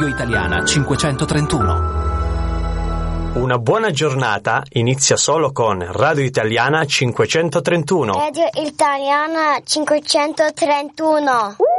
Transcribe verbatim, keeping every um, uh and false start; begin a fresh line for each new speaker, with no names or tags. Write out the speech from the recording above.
Radio Italiana cinquecentotrentuno.
Una buona giornata inizia solo con Radio Italiana cinquecentotrentuno.
Radio Italiana cinquecentotrentuno.